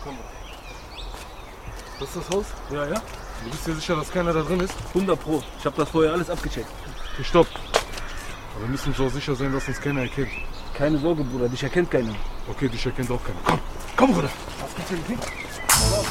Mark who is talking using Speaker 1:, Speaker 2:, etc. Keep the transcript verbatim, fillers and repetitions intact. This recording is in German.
Speaker 1: Kamera. Das ist das Haus?
Speaker 2: Ja, ja.
Speaker 1: Du bist dir sicher, dass keiner da drin ist?
Speaker 2: hundert Pro. Ich habe das vorher alles abgecheckt.
Speaker 1: Okay, stopp. Aber wir müssen so sicher sein, dass uns keiner erkennt.
Speaker 2: Keine Sorge, Bruder, dich erkennt keiner.
Speaker 1: Okay, dich erkennt auch keiner. Komm, komm, Bruder.
Speaker 2: Was gibt's denn?